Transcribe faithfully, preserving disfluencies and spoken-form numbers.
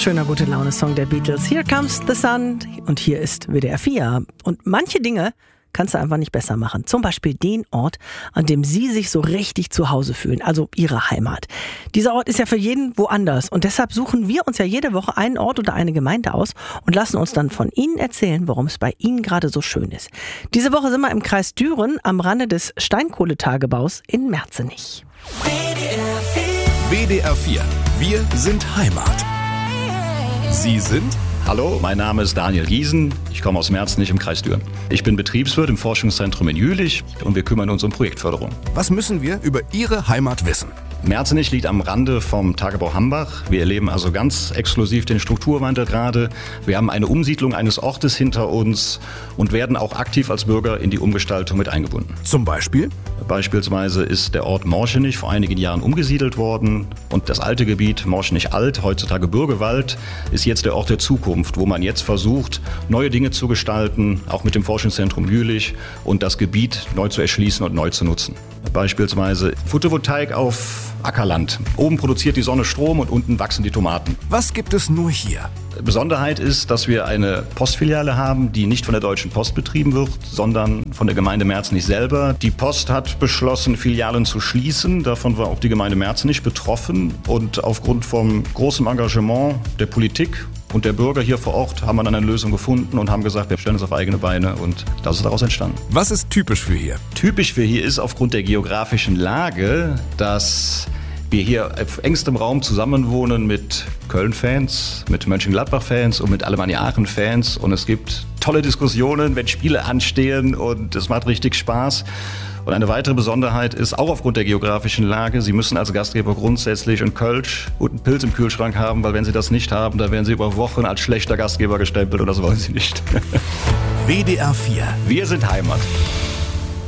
schöner Gute-Laune-Song der Beatles. Here Comes the Sun und hier ist W D R vier. Und manche Dinge kannst du einfach nicht besser machen. Zum Beispiel den Ort, an dem Sie sich so richtig zu Hause fühlen, also Ihre Heimat. Dieser Ort ist ja für jeden woanders und deshalb suchen wir uns ja jede Woche einen Ort oder eine Gemeinde aus und lassen uns dann von Ihnen erzählen, warum es bei Ihnen gerade so schön ist. Diese Woche sind wir im Kreis Düren am Rande des Steinkohletagebaus in Merzenich. W D R vier. Wir sind Heimat. Sie sind? Hallo, mein Name ist Daniel Giesen. Ich komme aus Merzenich im Kreis Düren. Ich bin Betriebswirt im Forschungszentrum in Jülich und wir kümmern uns um Projektförderung. Was müssen wir über Ihre Heimat wissen? Merzenich liegt am Rande vom Tagebau Hambach. Wir erleben also ganz exklusiv den Strukturwandel gerade. Wir haben eine Umsiedlung eines Ortes hinter uns und werden auch aktiv als Bürger in die Umgestaltung mit eingebunden. Zum Beispiel? Beispielsweise ist der Ort Morschenich vor einigen Jahren umgesiedelt worden und das alte Gebiet Morschenich Alt, heutzutage Bürgerwald, ist jetzt der Ort der Zukunft, wo man jetzt versucht, neue Dinge zu gestalten, auch mit dem Forschungszentrum Jülich und das Gebiet neu zu erschließen und neu zu nutzen. Beispielsweise Photovoltaik auf Ackerland. Oben produziert die Sonne Strom und unten wachsen die Tomaten. Was gibt es nur hier? Besonderheit ist, dass wir eine Postfiliale haben, die nicht von der Deutschen Post betrieben wird, sondern von der Gemeinde Merzenich selber. Die Post hat beschlossen, Filialen zu schließen. Davon war auch die Gemeinde Merzenich betroffen. Und aufgrund vom großen Engagement der Politik und der Bürger hier vor Ort haben wir dann eine Lösung gefunden und haben gesagt, wir stellen uns auf eigene Beine und das ist daraus entstanden. Was ist typisch für hier? Typisch für hier ist aufgrund der geografischen Lage, dass wir hier auf engstem Raum zusammenwohnen mit Köln-Fans, mit Mönchengladbach-Fans und mit Alemannia Aachen-Fans. Und es gibt tolle Diskussionen, wenn Spiele anstehen und es macht richtig Spaß. Und eine weitere Besonderheit ist, auch aufgrund der geografischen Lage, Sie müssen als Gastgeber grundsätzlich einen Kölsch und einen Pilz im Kühlschrank haben, weil wenn Sie das nicht haben, dann werden Sie über Wochen als schlechter Gastgeber gestempelt und das wollen Sie nicht. W D R vier. Wir sind Heimat.